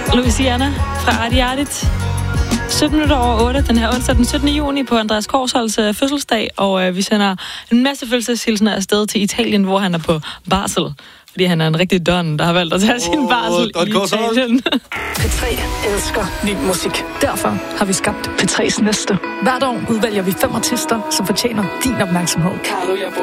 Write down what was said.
Louisiana fra Artie Artit. 17 minutter over 8, den her onsdag den 17. juni på Andreas Korsholds fødselsdag, og vi sender en masse fødselsdagshilsener afsted til Italien, hvor han er på barsel. Fordi han er en rigtig don, der har valgt at tage sin barsel i Italien. P3 elsker ny musik. Derfor har vi skabt P3's næste. Hvert år udvælger vi 5 artister, som fortjener din opmærksomhed.